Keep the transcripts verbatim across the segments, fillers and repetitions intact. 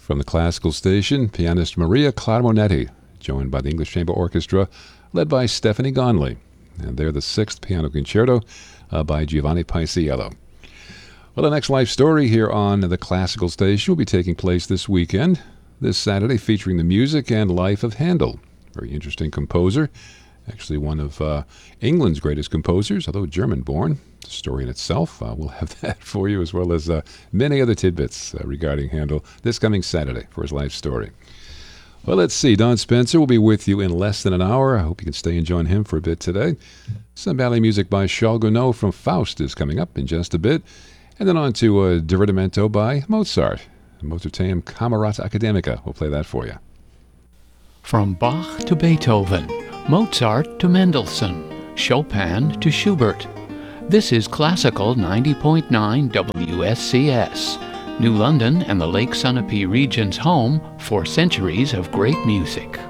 From the classical station, pianist Maria Claremonetti, joined by the English Chamber Orchestra, led by Stephanie Gonley. And they're the sixth piano concerto uh, by Giovanni Paisiello. Well, the next life story here on the classical station will be taking place this weekend, this Saturday, featuring the music and life of Handel. Very interesting composer. Actually one of uh, England's greatest composers, although German-born. The story in itself. Uh, we'll have that for you, as well as uh, many other tidbits uh, regarding Handel this coming Saturday for his life story. Well, let's see. Don Spencer will be with you in less than an hour. I hope you can stay and join him for a bit today. Some ballet music by Charles Gounod from Faust is coming up in just a bit. And then on to uh, Divertimento by Mozart. Mozarteum Camerata Academica. We'll play that for you. From Bach to Beethoven, Mozart to Mendelssohn, Chopin to Schubert. This is Classical ninety point nine W S C S, New London and the Lake Sunapee region's home for centuries of great music.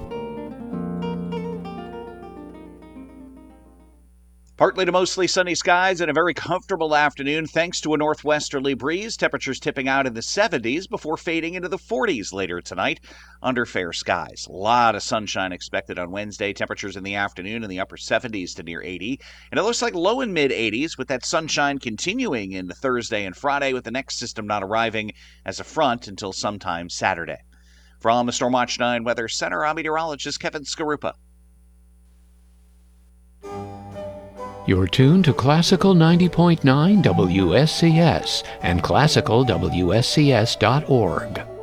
Partly to mostly sunny skies and a very comfortable afternoon thanks to a northwesterly breeze. Temperatures tipping out in the seventies before fading into the forties later tonight under fair skies. A lot of sunshine expected on Wednesday. Temperatures in the afternoon in the upper seventies to near eighty. And it looks like low and mid eighties with that sunshine continuing into Thursday and Friday, with the next system not arriving as a front until sometime Saturday. From the Stormwatch nine Weather Center, I'm meteorologist Kevin Skarupa. You're tuned to Classical ninety point nine W S C S and classical W S C S dot org.